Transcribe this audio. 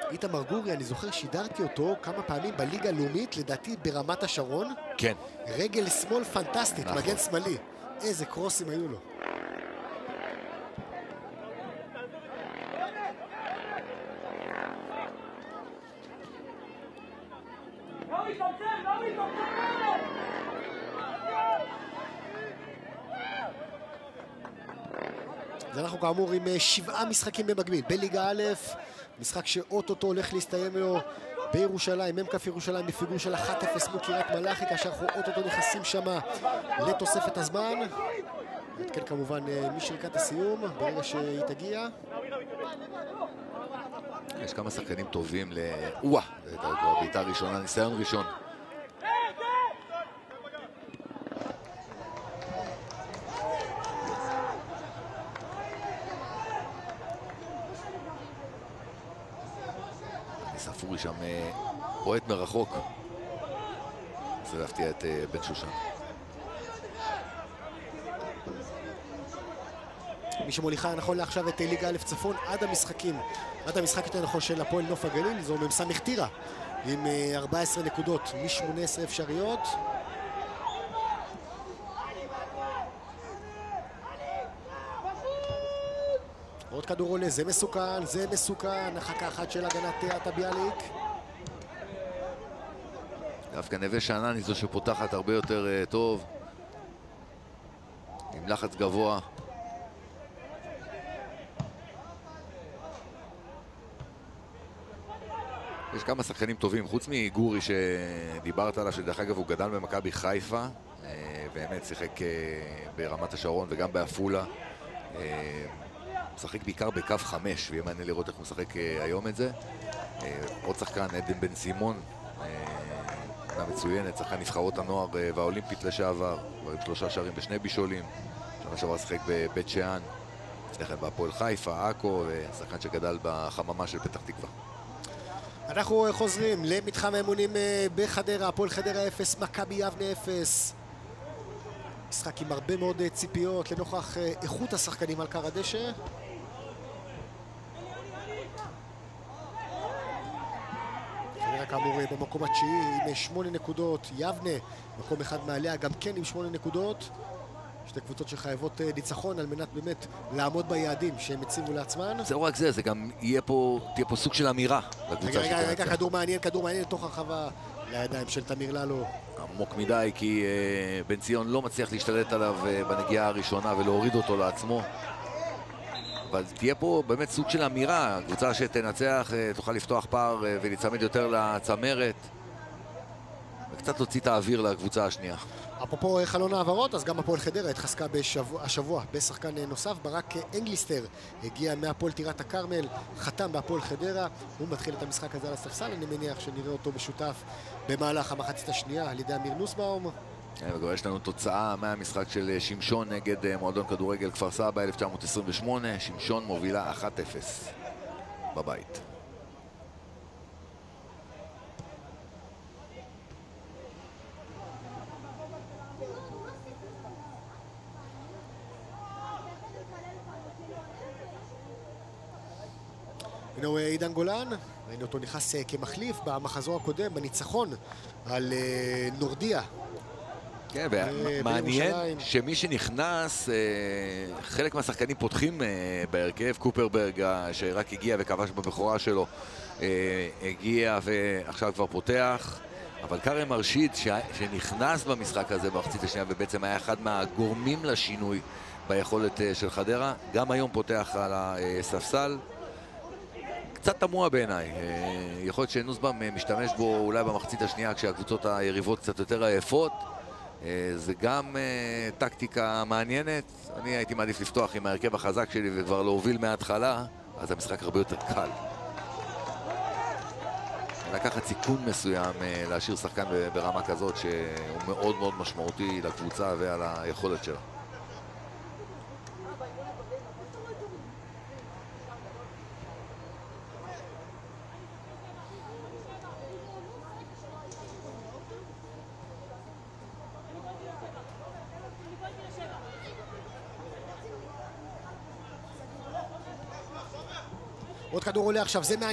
איתמר גורי, אני זוכר שידרתי אותו כמה פעמים בליגה הלאומית, לדעתי ברמת השרון. כן. רגל שמאל פנטסטית, נכון. מגן שמאלי. איזה קרוסים היו לו. אז אנחנו כאמור עם 7 משחקים במקביל בליגה א', משחק שאוטוטו הולך להסתיים לו בירושלים, ממקף ירושלים בפיגור של 1-0 מול קריית מלאכי, כאשר אנחנו אוטוטו נכנסים שמה לתוספת הזמן. נתקן כמובן משריקת הסיום ברגע שהיא תגיע. יש כמה שחקנים טובים זה בעיטה ראשונה, ניסיון ראשון. ספורי שם פועט מרחוק. זה להפתיע את בן שושן. מי שמוליכה נכון לעכשיו את ליגה א' צפון עד המשחק יותר נכון של הפועל נוף הגליל, זו ממסמך טירה עם 14 נקודות מ-18 אפשריות. עוד כדור עולה, זה מסוכן, החכה אחת של הגנת עטה ביאליק. דווקא נווה שאנן היא זו שפותחת הרבה יותר טוב, עם לחץ גבוה. יש כמה שחקנים טובים, חוץ מגורי שדיברת עליו, שדרך אגב הוא גדל במכבי חיפה, באמת שיחק ברמת השרון וגם בעפולה. משחק בעיקר בקו 5, ויהיה מעניין לראות איך הוא משחק היום את זה. עוד שחקן, עדן בן סימון, מצוינת, שחקן נבחרות הנוער והאולימפית לשעבר, עם 3 שערים ב2 בישולים. שנה שעבר שיחק בבית שאן, לפני בהפועל חיפה, עכו, ושחקן שגדל בחממה של פתח תקווה. אנחנו חוזרים למתחם האימונים בחדרה, הפועל חדרה 0, מכבי יבנה 0. משחק עם הרבה מאוד ציפיות לנוכח איכות השחקנים על קר הדשא. חדרה כאמור במקום התשיעי עם 8 נקודות, יבנה מקום אחד מעליה גם כן עם 8 נקודות. שתי קבוצות שחייבות ניצחון על מנת באמת לעמוד ביעדים שהם הציבו לעצמן. זה לא רק זה, זה גם תהיה פה סוג של אמירה לקבוצה. רגע, כדור מעניין לתוך הרחבה לידיים של תמיר ללו. עמוק מדי, כי בן ציון לא מצליח להשתלט עליו בנגיעה הראשונה ולהוריד אותו לעצמו. אבל תהיה פה באמת סוג של אמירה, קבוצה שתנצח תוכל לפתוח פער ולהצמד יותר לצמרת, וקצת להוציא את האוויר לקבוצה השנייה. אפרופו חלון העברות, אז גם הפועל חדרה התחזקה השבוע בשחקן נוסף. ברק אנגליסטר הגיע מהפועל טירת הכרמל, חתם בהפועל חדרה, הוא מתחיל את המשחק הזה על הספסל. אני מניח שנראה אותו משותף במהלך המחצית השנייה על ידי אמיר נוסבאום. וכבר יש לנו תוצאה מהמשחק של שמשון נגד מועדון כדורגל כפר סבא 1928. שמשון מובילה 1-0 בבית. הנה עידן גולן, ראינו אותו נכנס כמחליף במחזור הקודם, בניצחון על נורדיה. כן, ומעניין שמי שנכנס, חלק מהשחקנים פותחים בהרכב. קופרברג שרק הגיע וכבש בבכורה שלו, הגיע ועכשיו כבר פותח. אבל קרם מרשיד שנכנס במשחק הזה במחצית השנייה ובעצם היה אחד מהגורמים לשינוי ביכולת של חדרה, גם היום פותח על הספסל. קצת תמוה בעיניי, יכול להיות שנוסבאום משתמש בו אולי במחצית השנייה כשהקבוצות היריבות קצת יותר עייפות. זה גם טקטיקה מעניינת. אני הייתי מעדיף לפתוח עם ההרכב החזק שלי וכבר להוביל מההתחלה, אז המשחק הרבה יותר קל. לקחת סיכון מסוים להשאיר שחקן ברמה כזאת שהוא מאוד מאוד משמעותי לקבוצה ועל היכולת שלה. עוד כדור עולה עכשיו, זה